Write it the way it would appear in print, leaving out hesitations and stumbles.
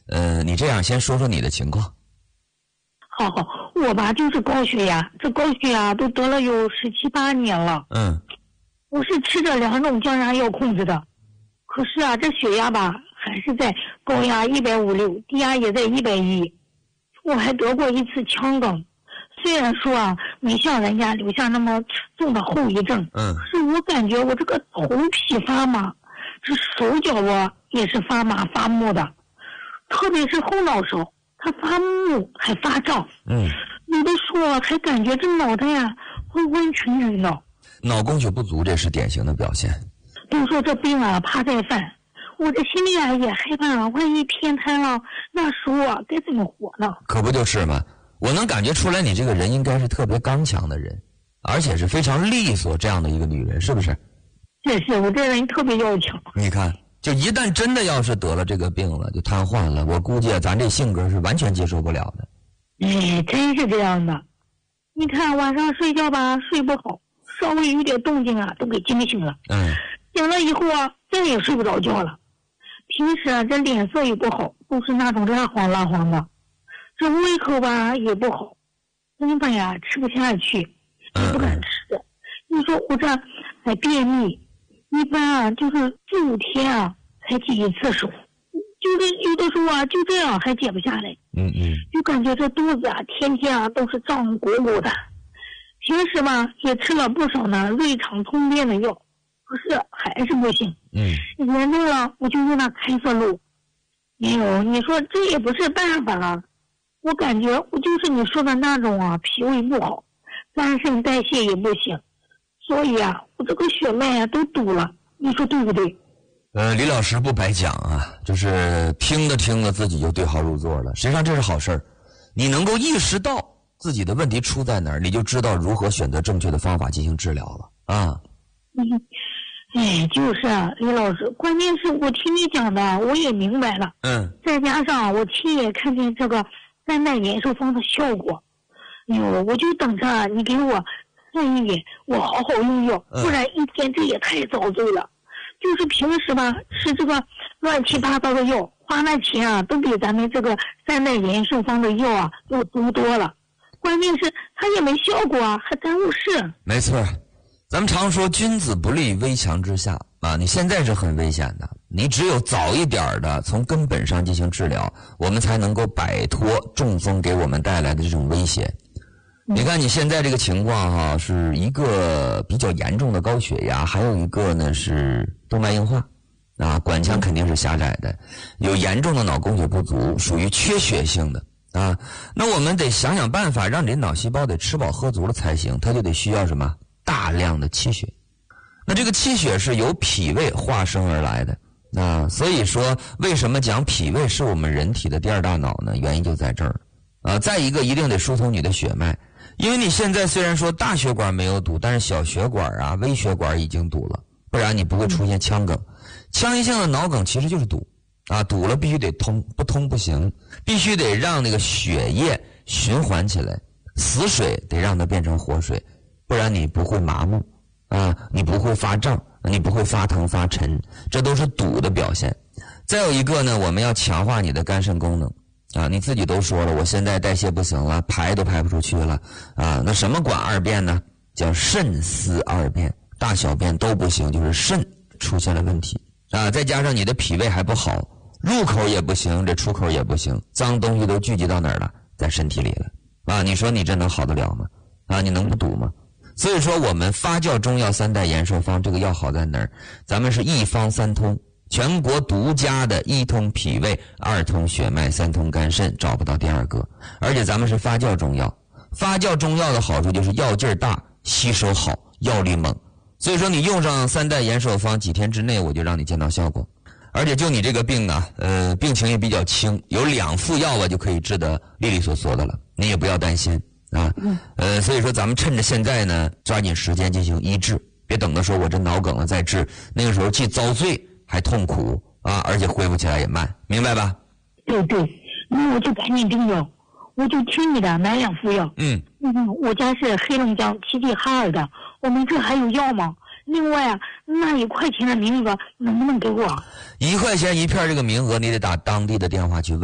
你这样先说说你的情况。 好，我吧就是高血压，这高血压都得了有17、18年了。我是吃着2种降压药控制的，可是啊，这血压吧还是在高压156，低压也在110。我还得过一次腔梗，虽然说啊没像人家留下那么重的后遗症，可是我感觉我这个头皮发麻，这手脚也是发麻发木的，特别是后脑勺，它发木还发胀。有的时候还感觉这脑袋呀昏昏沉沉的。 脑供血不足这是典型的表现。 都说这病啊怕再犯，我这心里啊也害怕，万一偏瘫了，那时候啊该怎么活呢？ 可不就是吗？我能感觉出来你这个人应该是特别刚强的人，而且是非常利索这样的一个女人，是不是？ 是，我这人特别要强。 你看，就一旦真的要是得了这个病了，就瘫痪了，我估计咱这性格是完全接受不了的。 真是这样的。你看晚上睡觉吧睡不好，稍微有点动静啊都给惊醒了。醒了以后啊再也睡不着觉了。平时啊这脸色也不好，都是那种蜡黄的。这胃口吧也不好，根本呀吃不下去，也不敢吃。你说我这还便秘，一般啊就是4、5天啊才解一次手，就是有的时候啊就这样还解不下来。就感觉这肚子啊天天啊都是胀鼓鼓的。平时吧也吃了不少呢胃肠通便的药，可是还是不行。严重了我就用那开塞露。你说这也不是办法了。我感觉我就是你说的那种啊脾胃不好，肝肾代谢也不行，所以啊我这个血脉啊都堵了，你说对不对？ 李老师不白讲啊，就是听着自己就对号入座了。实际上这是好事儿，你能够意识到自己的问题出在哪儿，你就知道如何选择正确的方法进行治疗了啊。 就是啊，李老师，关键是我听你讲的我也明白了。再加上我亲眼看见这个3代延寿方的效果，我就等着你给我看一眼，我好好用药，不然一天这也太遭罪了。就是平时吧吃这个乱七八糟的药，花那钱啊都比咱们这个3代延寿方的药啊要多了，关键是它也没效果啊，还耽误事。 没错，咱们常说君子不立危墙之下啊，你现在是很危险的，你只有早一点的从根本上进行治疗，我们才能够摆脱中风给我们带来的这种威胁。你看你现在这个情况是一个比较严重的高血压，还有一个呢是动脉硬化啊，管腔肯定是狭窄的，有严重的脑供血不足，属于缺血性的啊。那我们得想想办法，让你的脑细胞得吃饱喝足了才行，它就得需要什么？大量的气血。那这个气血是由脾胃化生而来的啊，所以说为什么讲脾胃是我们人体的第2大脑呢？原因就在这儿啊。再一个一定得疏通你的血脉，因为你现在虽然说大血管没有堵，但是小血管啊微血管已经堵了，不然你不会出现腔梗。腔溢性的脑梗其实就是堵啊，堵了必须得通，不通不行，必须得让那个血液循环起来，死水得让它变成活水，不然你不会麻木啊，你不会发胀，你不会发疼发沉，这都是堵的表现。再有一个呢，我们要强化你的肝肾功能啊，你自己都说了，我现在代谢不行了，排都排不出去了啊，那什么管2便呢？叫肾司2便，大小便都不行，就是肾出现了问题啊，再加上你的脾胃还不好，入口也不行，这出口也不行，脏东西都聚集到哪儿了？在身体里了啊，你说你这能好得了吗？啊，你能不堵吗？所以说我们发酵中药3代延寿方这个药好在哪儿？咱们是1方3通，全国独家的1通脾胃，2通血脉，3通肝肾，找不到第2个。而且咱们是发酵中药，发酵中药的好处就是药劲儿大，吸收好，药力猛。所以说你用上3代延寿方，几天之内我就让你见到效果。而且就你这个病啊，病情也比较轻，有2副药吧就可以治得利利索索的了，你也不要担心啊。所以说咱们趁着现在呢，抓紧时间进行医治，别等到说我这脑梗了再治，那个时候既遭罪还痛苦啊，而且恢复起来也慢，明白吧？ 对，那我就赶紧订药，我就听你的买2副药。我家是黑龙江齐齐哈尔的，我们这还有药吗？另外啊，那1块钱的名额能不能给我？1 块钱1片这个名额，你得打当地的电话去问。